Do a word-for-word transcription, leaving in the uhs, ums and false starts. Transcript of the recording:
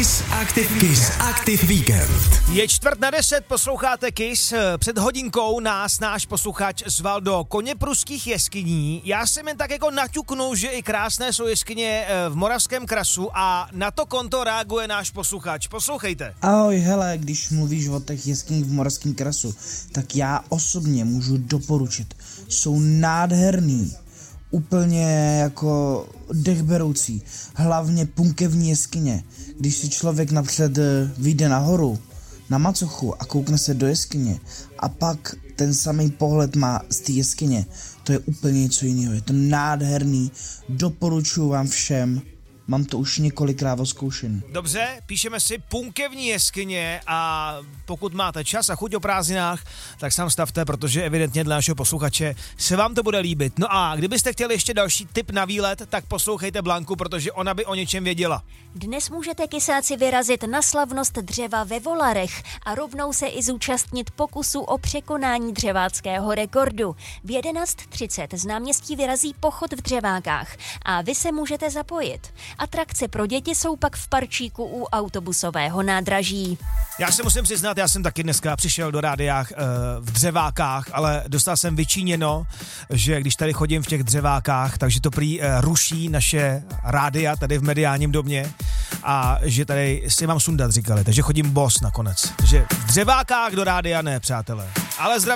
Kiss Active, Kiss Active Víkend. Je čtvrt na deset, posloucháte Kiss. Před hodinkou nás náš posluchač zval do Koněpruských jeskyní. Já jsem jen tak jako naťuknul, že i krásné jsou jeskyně v Moravském krasu a na to konto reaguje náš posluchač. Poslouchejte. Ahoj, hele, když mluvíš o těch jeskyních v Moravském krasu, tak já osobně můžu doporučit. Jsou nádherný. Úplně jako dechberoucí, hlavně punkevní jeskyně. Když si člověk napřed vyjde nahoru, na macochu a koukne se do jeskyně a pak ten samý pohled má z té jeskyně, to je úplně něco jiného. Je to nádherný, doporučuji vám všem. Mám to už několikrát odzkoušený. Dobře, píšeme si punkevní jeskyně a pokud máte čas a chuť o prázdninách, tak sám stavte, protože evidentně dle našeho posluchače se vám to bude líbit. No a kdybyste chtěli ještě další tip na výlet, tak poslouchejte Blanku, protože ona by o něčem věděla. Dnes můžete kysáci vyrazit na slavnost dřeva ve Volarech a rovnou se i zúčastnit pokusu o překonání dřeváckého rekordu. V jedenáct třicet z náměstí vyrazí pochod v dřevákách a vy se můžete zapojit. Atrakce pro děti jsou pak v parčíku u autobusového nádraží. Já se musím přiznat, já jsem taky dneska přišel do rádiách e, v dřevákách, ale dostal jsem vyčíněno, že když tady chodím v těch dřevákách, takže to prý e, ruší naše rádia tady v mediálním domě a že tady si mám sundat, říkali, takže chodím boss nakonec. Takže v dřevákách do rádia ne, přátelé. Ale zdravím